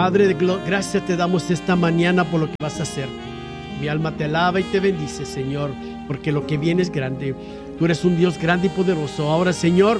Padre, gracias te damos esta mañana por lo que vas a hacer. Mi alma te alaba y te bendice, Señor, porque lo que viene es grande. Tú eres un Dios grande y poderoso. Ahora, Señor,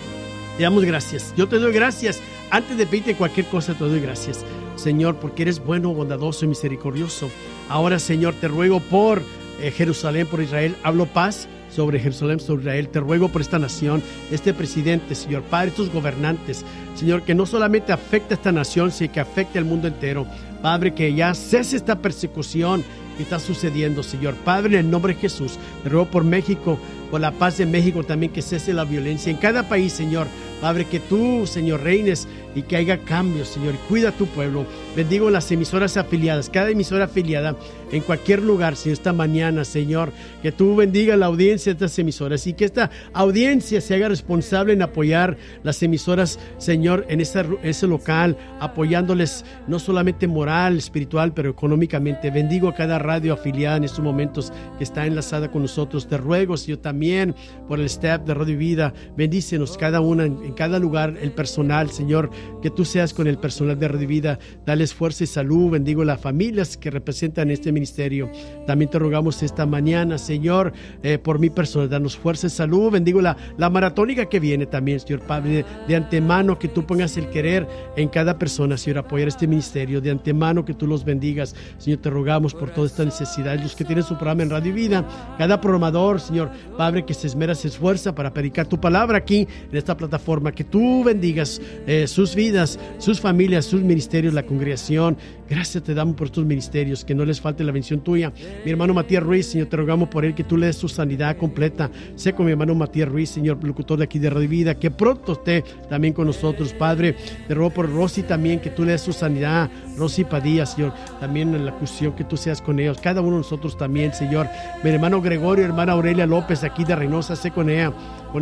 te damos gracias. Yo te doy gracias. Antes de pedirte cualquier cosa, te doy gracias, Señor, porque eres bueno, bondadoso y misericordioso. Ahora, Señor, te ruego por Jerusalén, por Israel. Hablo paz sobre Jerusalén, sobre Israel. Te ruego por esta nación, este presidente, Señor Padre, estos gobernantes, Señor, que no solamente afecta a esta nación, sino que afecte al mundo entero. Padre, que ya cese esta persecución que está sucediendo, Señor. Padre, en el nombre de Jesús, te ruego por México, por la paz de México también, que cese la violencia en cada país, Señor. Padre, que tú, Señor, reines y que haya cambios, Señor. Cuida a tu pueblo. Bendigo las emisoras afiliadas, cada emisora afiliada en cualquier lugar, Señor, esta mañana, Señor. Que tú bendiga la audiencia de estas emisoras y que esta audiencia se haga responsable en apoyar las emisoras, Señor, en ese local, apoyándoles no solamente moral, espiritual, pero económicamente. Bendigo a cada radio afiliada en estos momentos que está enlazada con nosotros. Te ruego, Señor, también por el staff de Radio Vida. Bendícenos cada una en cada lugar, el personal, Señor, que tú seas con el personal de Radio Vida. Dales fuerza y salud. Bendigo las familias que representan este ministerio. También te rogamos esta mañana, Señor, por mi persona, danos fuerza y salud. Bendigo la maratónica que viene también, Señor Padre, de antemano que tú pongas el querer en cada persona, Señor, apoyar este ministerio. De antemano que tú los bendigas, Señor. Te rogamos por toda esta necesidad. Los que tienen su programa en Radio Vida, cada programador, Señor Padre, que se esmera, se esfuerza para predicar tu palabra aquí en esta plataforma. Que tú bendigas sus vidas, sus familias, sus ministerios, la congregación. Gracias te damos por tus ministerios, que no les falte la bendición tuya. Mi hermano Matías Ruiz, Señor, te rogamos por él que tú le des su sanidad completa. Sé con mi hermano Matías Ruiz, Señor, locutor de aquí de Radio Vida, que pronto esté también con nosotros, Padre. Te ruego por Rosy también, que tú le des su sanidad. Rosy Padilla, Señor, también en la cuestión que tú seas con ellos, cada uno de nosotros también, Señor. Mi hermano Gregorio, hermana Aurelia López, aquí de Reynosa, sé con ella,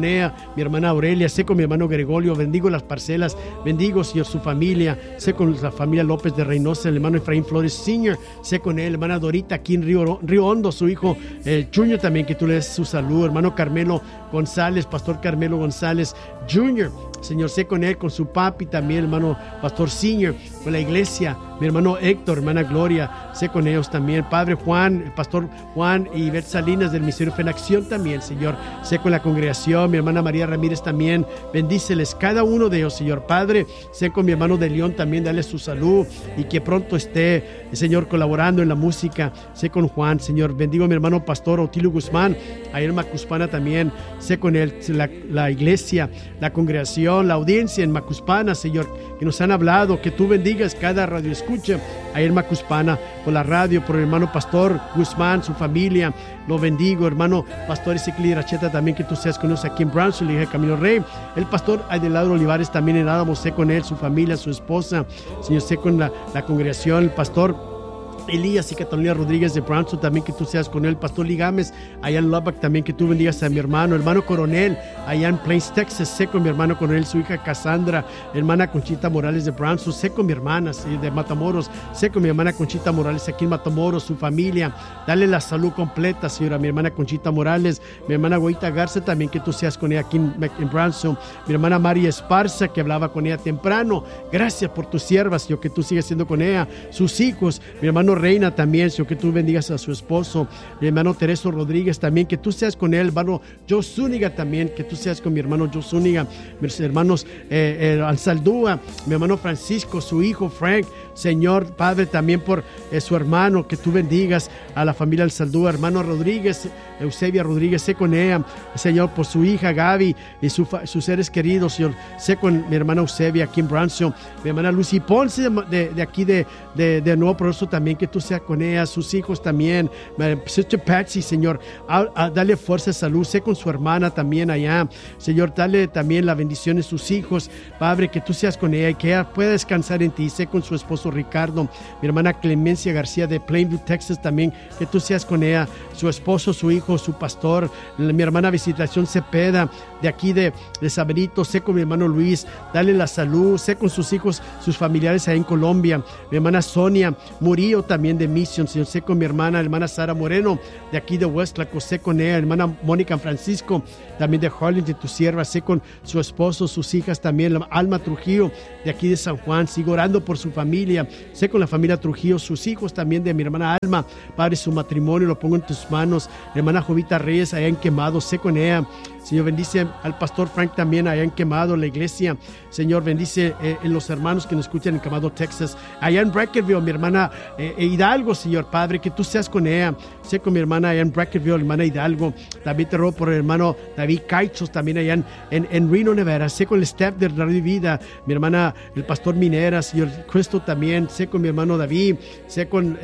mi hermana Aurelia, sé con mi hermano Gregorio. Bendigo las parcelas, bendigo, Señor, su familia, sé con la familia López de Reynosa, el hermano Efraín Flores Sr., sé con él, hermana Dorita aquí en Río Hondo, su hijo, el Junior también, que tú le des su salud, hermano Carmelo González, pastor Carmelo González Jr., Señor, sé con él, con su papi también, hermano Pastor Senior, con la iglesia, mi hermano Héctor, hermana Gloria, sé con ellos también, Padre Juan, el Pastor Juan y Beth Salinas del Ministerio Fe en Acción también, Señor, sé con la congregación, mi hermana María Ramírez también, bendíceles cada uno de ellos, Señor Padre, sé con mi hermano de León también, dale su salud y que pronto esté, Señor, colaborando en la música, sé con Juan, Señor, bendigo a mi hermano Pastor Otilio Guzmán, ahí en Macuspana también, sé con él, la iglesia, la congregación, la audiencia en Macuspana, Señor, que nos han hablado, que tú bendigas cada radio escucha ahí en Macuspana, por la radio, por el hermano Pastor Guzmán, su familia, lo bendigo, hermano Pastor Ezequiel Iracheta también, que tú seas con nosotros aquí en Brownsville, hija de Camino Rey, el Pastor Adelardo Olivares también en Álamo, sé con él, su familia, su esposa, Señor, sé con la congregación, el Pastor Elías y Catalina Rodríguez de Brownsville también, que tú seas con él, Pastor Ligames allá en Lubbock también, que tú bendigas a mi hermano Coronel allá en Plains, Texas, sé con mi hermano Coronel, su hija Cassandra, hermana Conchita Morales de Brownsville, sé con mi hermana de Matamoros, sé con mi hermana Conchita Morales aquí en Matamoros, su familia, dale la salud completa, Señora, mi hermana Conchita Morales, mi hermana Goita Garza también, que tú seas con ella aquí en Brownsville, mi hermana María Esparza, que hablaba con ella temprano, gracias por tus siervas, Señor, que tú sigues siendo con ella, sus hijos, mi hermano Reina también, Señor, que tú bendigas a su esposo, mi hermano Tereso Rodríguez también, que tú seas con él, hermano Joe Zúñiga también, que tú seas con mi hermano Joe Zúñiga, mis hermanos Ansaldúa, mi hermano Francisco, su hijo Frank, Señor Padre, también por su hermano, que tú bendigas a la familia Ansaldúa, hermano Rodríguez, Eusebia Rodríguez, sé con ella, Señor, por su hija Gaby y sus seres queridos, Señor, sé con mi hermana Eusebia aquí en Brownsville, mi hermana Lucy Ponce de aquí de Nuevo Progreso también, que tú seas con ella, sus hijos también, Sister Patsy, Señor, dale fuerza, salud, sé con su hermana también allá, Señor, dale también la bendición de sus hijos, Padre, que tú seas con ella y que ella pueda descansar en ti, sé con su esposo Ricardo, mi hermana Clemencia García de Plainview, Texas también, que tú seas con ella, su esposo, su hijo, su pastor, mi hermana Visitación Cepeda, de aquí de Saberito, sé con mi hermano Luis, dale la salud, sé con sus hijos, sus familiares ahí en Colombia, mi hermana Sonia Murillo también de Mission, Señor, sé con mi hermana Sara Moreno, de aquí de Westlaco, sé con ella, hermana Mónica Francisco, también de Harlingen, de tu sierva, sé con su esposo, sus hijas también, Alma Trujillo, de aquí de San Juan, sigo orando por su familia, sé con la familia Trujillo, sus hijos también de mi hermana Alma, Padre, su matrimonio lo pongo en tus manos, hermana Jovita Reyes, allá en Quemado, sé con ella, Señor, bendice al pastor Frank también allá en Quemado, la iglesia. Señor, bendice los hermanos que nos escuchan en Quemado, Texas. Allá en Bracketville, mi hermana Hidalgo, Señor Padre, que tú seas con ella. Sé con mi hermana allá en Bracketville, hermana Hidalgo. También te ruego por el hermano David Caichos, también allá en Reno, Nevada. Sé con el staff de Radio Vida, mi hermana, el pastor Minera, Señor Cristo también. Sé con mi hermano David. Sé con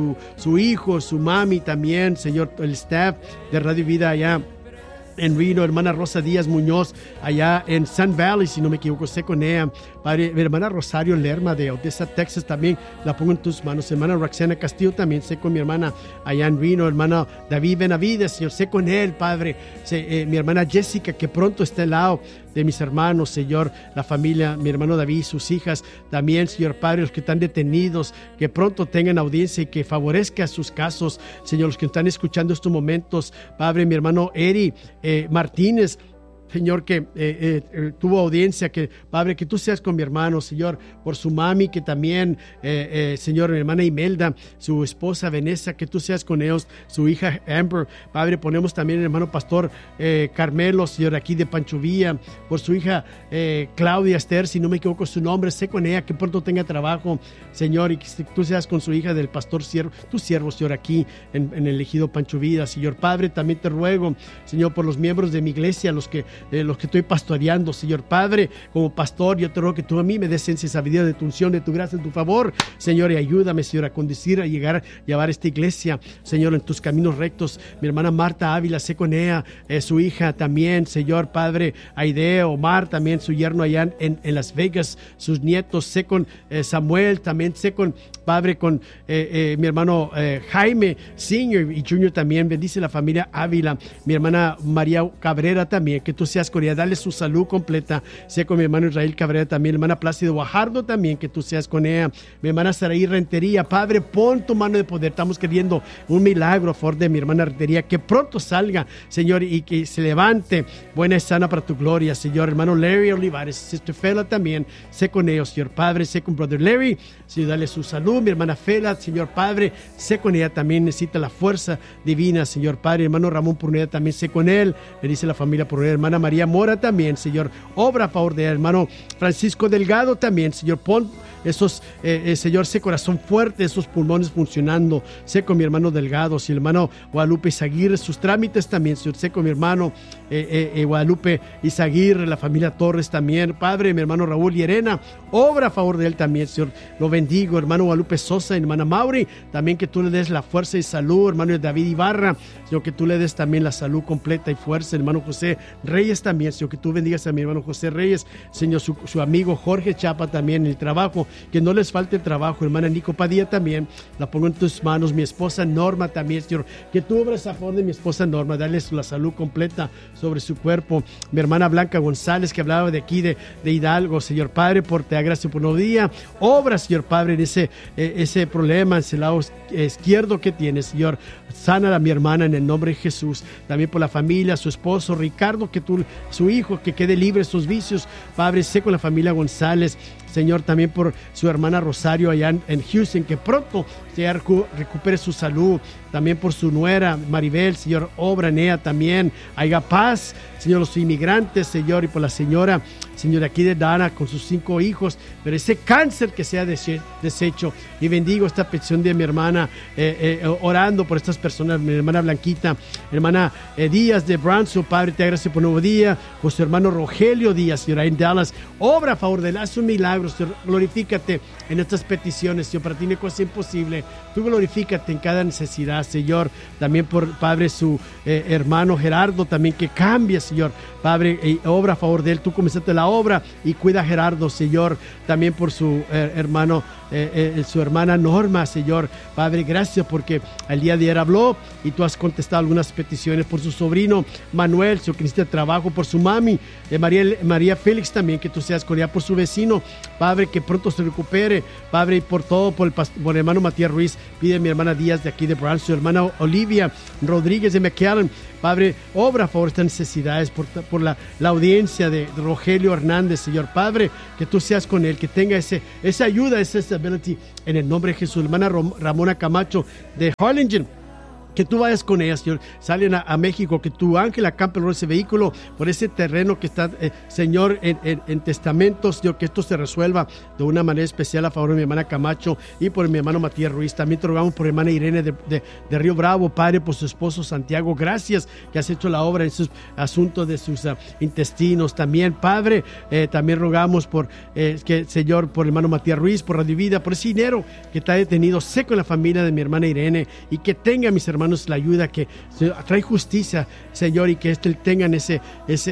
su hijo, su mami también, Señor, el staff de Radio Vida allá en Reno, hermana Rosa Díaz Muñoz, allá en Sun Valley, si no me equivoco, sé con ella. Padre, mi hermana Rosario Lerma de Odessa, Texas, también la pongo en tus manos. Hermana Roxana Castillo, también sé con mi hermana allá en Reno. Hermana David Benavides, Señor, sé con él, Padre. Mi hermana Jessica, que pronto está al lado de mis hermanos, Señor, la familia, mi hermano David, sus hijas, también, Señor Padre, los que están detenidos, que pronto tengan audiencia y que favorezca sus casos, Señor, los que están escuchando estos momentos, Padre, mi hermano Eri Martínez, Señor, que tuvo audiencia, que Padre, que tú seas con mi hermano, Señor, por su mami, que también, Señor, mi hermana Imelda, su esposa Vanessa, que tú seas con ellos, su hija Amber, Padre, ponemos también el hermano pastor Carmelo, Señor, aquí de Pancho Villa, por su hija Claudia Esther, si no me equivoco su nombre, sé con ella, que pronto tenga trabajo, Señor, y que tú seas con su hija del pastor siervo, tu siervo, Señor, aquí en el ejido Pancho Villa, Señor, Padre, también te ruego, Señor, por los miembros de mi iglesia, los que estoy pastoreando, Señor Padre, como pastor, yo te ruego que tú a mí me des ciencia y sabiduría de tu unción, de tu gracia, de tu favor, Señor, y ayúdame, Señor, a conducir, a llevar esta iglesia, Señor, en tus caminos rectos. Mi hermana Marta Ávila, sé con ella, su hija también, Señor Padre, Aide, Omar, también su yerno allá en Las Vegas, sus nietos, sé con Samuel, también sé con Padre, con mi hermano Jaime Senior y Junior también, bendice la familia Ávila, mi hermana María Cabrera también, que tú seas con ella, dale su salud completa, sé con mi hermano Israel Cabrera también, mi hermana Plácido Guajardo también, que tú seas con ella, mi hermana Saraí Rentería, Padre, pon tu mano de poder, estamos queriendo un milagro a favor de mi hermana Rentería, que pronto salga, Señor, y que se levante buena y sana para tu gloria, Señor, hermano Larry Olivares, Sister Fela también, sé con ellos, Señor Padre, sé con Brother Larry, Señor, dale su salud, mi hermana Fela, Señor Padre, sé con ella también, necesita la fuerza divina, Señor Padre, hermano Ramón Pruneda también, sé con él, le dice la familia Pruneda, hermana María Mora también, Señor, obra a favor de él, hermano Francisco Delgado también, Señor, pon esos, Señor, ese corazón fuerte, esos pulmones funcionando, sé con mi hermano Delgado, si el hermano Guadalupe Izaguirre, sus trámites también, Señor, sé con mi hermano Guadalupe Izaguirre, la familia Torres también, Padre, mi hermano Raúl Llerena, obra a favor de él también, Señor, lo bendigo, hermano Guadalupe Sosa, hermana Mauri, también que tú le des la fuerza y salud, hermano David Ibarra, Señor, que tú le des también la salud completa y fuerza, hermano José Reyes también, Señor, que tú bendigas a mi hermano José Reyes, Señor, su amigo Jorge Chapa también, el trabajo, que no les falte el trabajo, hermana Nico Padilla también, la pongo en tus manos, mi esposa Norma también, Señor, que tú obres a favor de mi esposa Norma, darles la salud completa sobre su cuerpo, mi hermana Blanca González, que hablaba de aquí, de Hidalgo, Señor Padre, por te gracia por un día, obra, Señor Padre, en ese problema, en ese lado izquierdo que tiene, Señor, sana a mi hermana en el nombre de Jesús, también por la familia, su esposo Ricardo, que tú, su hijo, que quede libre de sus vicios, Padre, sé con la familia González, Señor, también por su hermana Rosario allá en Houston, que pronto se recupere su salud, también por su nuera Maribel, Señor, obra en ella también, haya paz, Señor, los inmigrantes, Señor, y por la señora, Señor, aquí de Dana con sus 5 hijos, pero ese cáncer que sea deshecho, y bendigo esta petición de mi hermana, orando por estas personas, mi hermana Blanquita, hermana Díaz de Branson, Padre, te agradezco por un nuevo día, por su hermano Rogelio Díaz, Señor, en Dallas, obra a favor de él, haz un milagro, Señor, glorifícate en estas peticiones, Señor, para ti no hay cosa imposible, tú glorifícate en cada necesidad, Señor, también por, Padre, su hermano Gerardo, también que cambie, Señor, Padre, obra a favor de él, tú comenzaste la obra y cuida a Gerardo, Señor, también por su hermano, su hermana Norma, Señor. Padre, gracias porque el día de ayer habló y tú has contestado algunas peticiones por su sobrino Manuel, su que necesita trabajo, por su mami, María Félix también, que tú seas con ella, por su vecino, Padre, que pronto se recupere, Padre, y por todo, por el hermano Matías Ruiz, pide mi hermana Díaz de aquí de Brown, su hermana Olivia Rodríguez de McAllen, Padre, obra a favor de estas necesidades, por la audiencia de Rogelio Hernández, Señor, Padre, que tú seas con él, que tenga esa ayuda, esa stability, en el nombre de Jesús. Hermana Ramona Camacho de Harlingen, que tú vayas con ella, Señor. Salen a México, que tu ángel acampe por ese vehículo, por ese terreno que está, Señor, en testamentos, Señor, que esto se resuelva de una manera especial a favor de mi hermana Camacho y por mi hermano Matías Ruiz. También te rogamos por mi hermana Irene de Río Bravo, Padre, por su esposo Santiago. Gracias que has hecho la obra en sus asuntos de sus intestinos. También, Padre, también rogamos por, Señor, por el hermano Matías Ruiz, por Radio Vida, por ese dinero que está detenido. Sé con la familia de mi hermana Irene y que tenga, mis hermanos, la ayuda, que trae justicia, Señor, y que tengan ese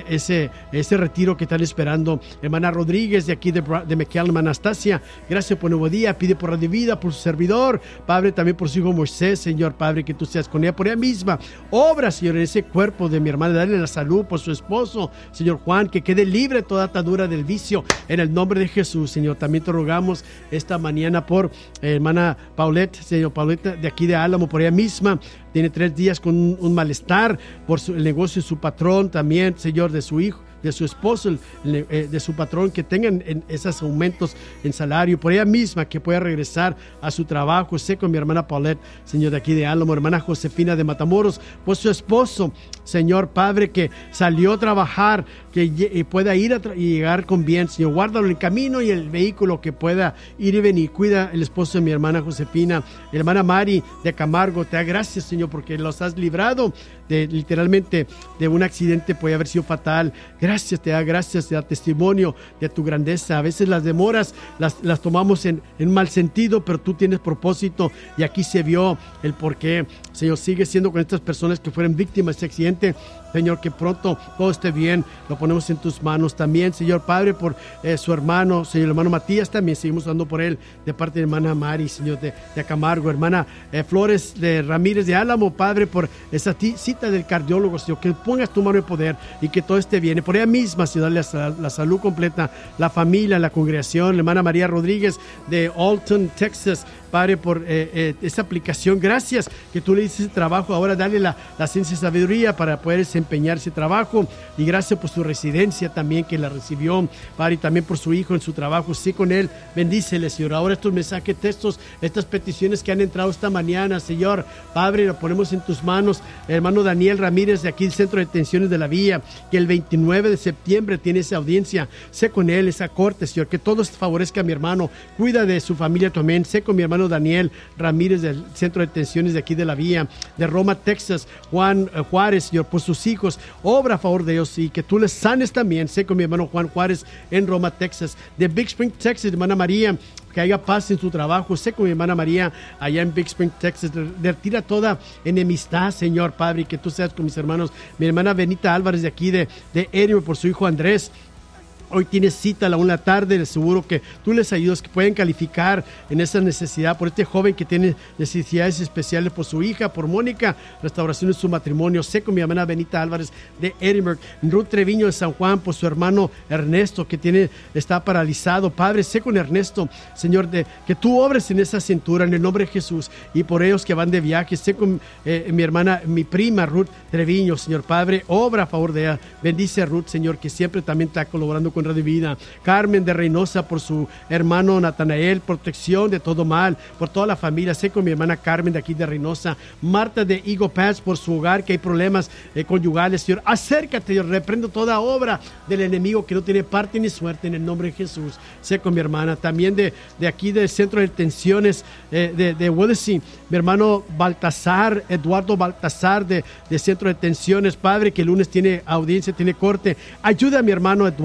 retiro que están esperando. Hermana Rodríguez de aquí de McAllen, Anastasia, gracias por nuevo día, pide por Radio Vida, por su servidor, Padre, también por su hijo Moisés, Señor, Padre, que tú seas con ella, por ella misma, obra, Señor, en ese cuerpo de mi hermana, darle la salud, por su esposo, Señor Juan, que quede libre toda atadura del vicio, en el nombre de Jesús, Señor. También te rogamos esta mañana por hermana Paulette, Señor, Paulette de aquí de Álamo, por ella misma, tiene 3 días con un malestar por el negocio de su patrón, también, Señor, de su hijo, de su esposo, de su patrón, que tengan esos aumentos en salario, por ella misma, que pueda regresar a su trabajo. Sé con mi hermana Paulette, Señor, de aquí de Álamo, hermana Josefina de Matamoros, por su esposo, Señor, Padre, que salió a trabajar, que pueda ir y llegar con bien, Señor, guárdalo en el camino y el vehículo, que pueda ir y venir. Cuida el esposo de mi hermana Josefina, mi hermana Mari de Camargo. Te da gracias, Señor, porque los has librado literalmente de un accidente, puede haber sido fatal. Gracias, te da testimonio de tu grandeza. A veces las demoras las tomamos en mal sentido, pero tú tienes propósito, y aquí se vio el por qué. Señor, sigue siendo con estas personas que fueron víctimas de este accidente. Señor, que pronto todo esté bien, lo ponemos en tus manos. También, Señor Padre, por su hermano, Señor, el hermano Matías, también seguimos orando por él, de parte de hermana Mari, Señor, de Camargo, hermana Flores de Ramírez de Álamo, Padre, por esa cita del cardiólogo, Señor, que pongas tu mano de poder y que todo esté bien. Y por ella misma, Señor, darle la salud completa, la familia, la congregación, la hermana María Rodríguez de Alton, Texas, Padre, por esta aplicación. Gracias que tú le dices ese trabajo. Ahora dale la ciencia y sabiduría para poder desempeñar ese trabajo. Y gracias por su residencia también, que la recibió, Padre, y también por su hijo en su trabajo. Sí, con él, bendícele, Señor. Ahora estos mensajes, textos, estas peticiones que han entrado esta mañana, Señor, Padre, lo ponemos en tus manos. Hermano Daniel Ramírez, de aquí del Centro de Detenciones de la Vía, que el 29 de septiembre tiene esa audiencia. Sé con él, esa corte, Señor, que todo favorezca a mi hermano. Cuida de su familia también. Sé con mi hermano Daniel Ramírez, del Centro de Detenciones de aquí de la Vía, de Roma, Texas, Juan Juárez, Señor, por sus hijos, obra a favor de ellos, y que tú les sanes también. Sé con mi hermano Juan Juárez en Roma, Texas, de Big Spring, Texas, hermana María, que haya paz en su trabajo. Sé con mi hermana María allá en Big Spring, Texas, retira toda enemistad, Señor Padre, y que tú seas con mis hermanos. Mi hermana Benita Álvarez, de aquí de Edinburgh, por su hijo Andrés. Hoy tienes cita a la 1 de la tarde, seguro que tú les ayudas, que pueden calificar en esa necesidad, por este joven que tiene necesidades especiales, por su hija, por Mónica, restauración de su matrimonio. Sé con mi hermana Benita Álvarez de Edinburgh, Ruth Treviño de San Juan, por su hermano Ernesto, que está paralizado. Padre, sé con Ernesto, Señor, que tú obres en esa cintura, en el nombre de Jesús, y por ellos que van de viaje. Sé con mi hermana, mi prima Ruth Treviño, Señor Padre, obra a favor de ella. Bendice a Ruth, Señor, que siempre también está colaborando con Radio Vida. Carmen de Reynosa, por su hermano Natanael, protección de todo mal, por toda la familia. Sé con mi hermana Carmen de aquí de Reynosa. Marta de Eagle Pass, por su hogar, que hay problemas conyugales. Señor, acércate, yo reprendo toda obra del enemigo que no tiene parte ni suerte, en el nombre de Jesús. Sé con mi hermana también de aquí del Centro de Detenciones de Willesee, mi hermano Baltasar, Eduardo Baltasar, de Centro de Detenciones, Padre, que el lunes tiene audiencia, tiene corte. Ayuda a mi hermano Eduardo Baltasar,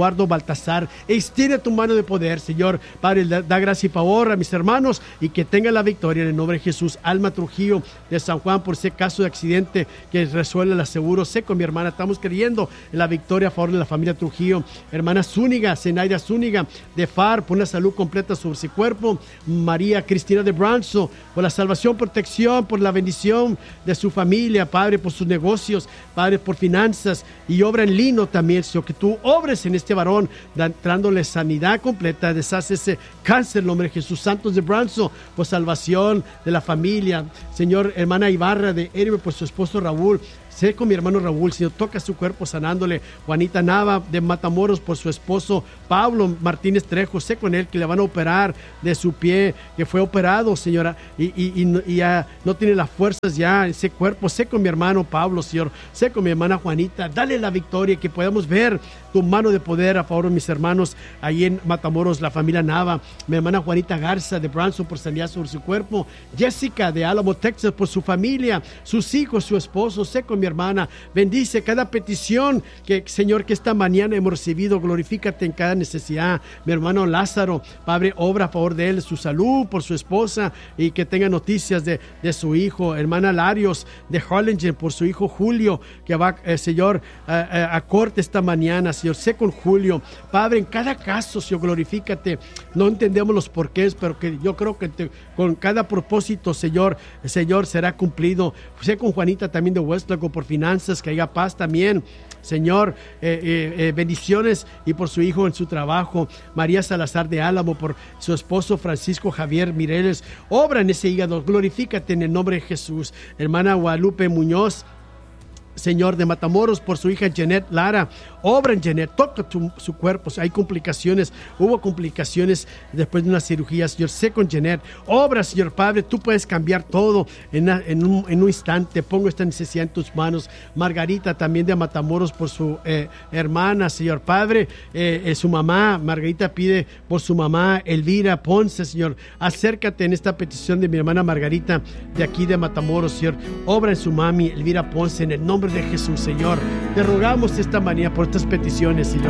Baltasar. Extiende tu mano de poder, Señor. Padre, da gracia y favor a mis hermanos y que tengan la victoria en el nombre de Jesús. Alma Trujillo de San Juan, por ese caso de accidente que resuelve el aseguro. Sé con mi hermana, estamos creyendo en la victoria a favor de la familia Trujillo. Hermana Zúñiga, Zenaida Zúñiga de FAR, por una salud completa sobre su cuerpo. María Cristina de Branzo, por la salvación, protección, por la bendición de su familia, Padre, por sus negocios, Padre, por finanzas y obra en Lino también, Señor, que tú obres en este varón, dándole sanidad completa, deshace ese cáncer en nombre de Jesús. Santos de Branzo, por salvación de la familia, Señor. Hermana Ibarra de Héroe, por su esposo Raúl. Sé con mi hermano Raúl, Señor, toca su cuerpo sanándole. Juanita Nava de Matamoros, por su esposo Pablo Martínez Trejo. Sé con él que le van a operar de su pie, que fue operado, Señora, y ya no tiene las fuerzas ya ese cuerpo. Sé con mi hermano Pablo, Señor. Sé con mi hermana Juanita. Dale la victoria, que podamos ver tu mano de poder a favor de mis hermanos ahí en Matamoros, la familia Nava. Mi hermana Juanita Garza de Branson, por sanidad sobre su cuerpo. Jessica de Alamo, Texas, por su familia, sus hijos, su esposo. Sé con mi hermana. Bendice cada petición que, Señor, que esta mañana hemos recibido. Glorifícate en cada necesidad. Mi hermano Lázaro, Padre, obra a favor de él, su salud, por su esposa, y que tenga noticias de su hijo. Hermana Larios de Harlingen, por su hijo Julio, que va, Señor, a corte esta mañana, Señor. Sé con Julio, Padre, en cada caso, Señor, glorifícate. No entendemos los porqués, pero que yo creo que con cada propósito, Señor, será cumplido. Sé con Juanita también de Westlaco, por finanzas, que haya paz también, Señor. Bendiciones, y por su hijo en su trabajo. María Salazar de Álamo, por su esposo Francisco Javier Mireles. Obra en ese hígado, glorifícate en el nombre de Jesús. Hermana Guadalupe Muñoz, Señor, de Matamoros, por su hija Janet Lara. Obra en Janet, toca su cuerpo. Hay complicaciones, hubo complicaciones después de una cirugía, Señor. Sé con Janet. Obra, Señor Padre, tú puedes cambiar todo en un instante. Pongo esta necesidad en tus manos. Margarita también de Matamoros, por su hermana, Señor Padre, su mamá. Margarita pide por su mamá Elvira Ponce, Señor. Acércate en esta petición de mi hermana Margarita de aquí de Matamoros, Señor. Obra en su mami Elvira Ponce, en el nombre de Jesús, Señor. Te rogamos esta mañana por estas peticiones, Señor.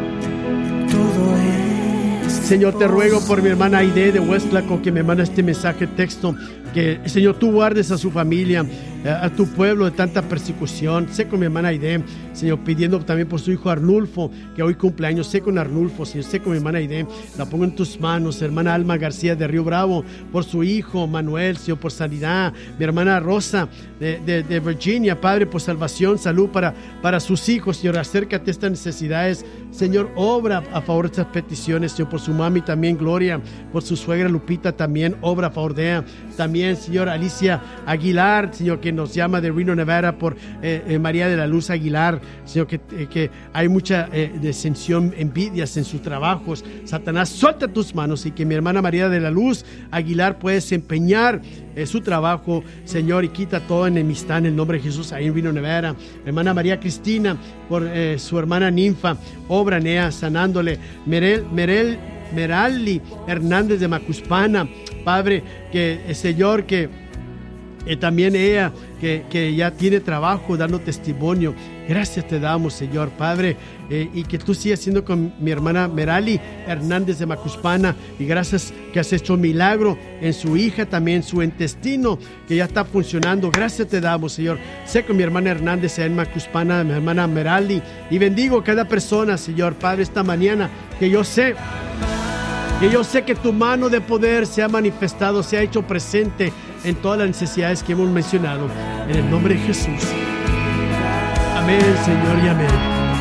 Señor, te ruego por mi hermana Aide de Westlaco, que me manda este mensaje texto, que, Señor, tú guardes a su familia, a tu pueblo de tanta persecución. Sé con mi hermana Aide, Señor, pidiendo también por su hijo Arnulfo, que hoy cumpleaños. Sé con Arnulfo, Señor. Sé con mi hermana Aide, la pongo en tus manos. Hermana Alma García de Río Bravo, por su hijo Manuel, Señor, por sanidad. Mi hermana Rosa de Virginia, Padre, por salvación, salud para sus hijos, Señor. Acércate a estas necesidades, Señor. Obra a favor de estas peticiones, Señor, por su mami también, Gloria, por su suegra Lupita también, obra a favor de ella. También, Señor, Alicia Aguilar, Señor, que nos llama de Reno, Nevada, por María de la Luz Aguilar, Señor, que hay mucha desensión, envidias en sus trabajos. Satanás, suelta tus manos, y que mi hermana María de la Luz Aguilar pueda desempeñar su trabajo, Señor, y quita toda enemistad en el nombre de Jesús ahí en Reno, Nevada. Hermana María Cristina, por su hermana Ninfa, obra en ella, sanándole. Merali Hernández de Macuspana, Padre, que Señor, que también ella, que ya tiene trabajo, dando testimonio. Gracias te damos, Señor Padre, y que tú sigas siendo con mi hermana Merali Hernández de Macuspana, y gracias que has hecho un milagro en su hija también, su intestino que ya está funcionando. Gracias te damos, Señor. Sé con mi hermana Hernández en Macuspana, mi hermana Merali, y bendigo a cada persona, Señor Padre, esta mañana, que yo sé que tu mano de poder se ha manifestado, se ha hecho presente en todas las necesidades que hemos mencionado. En el nombre de Jesús. Amén, Señor, y amén.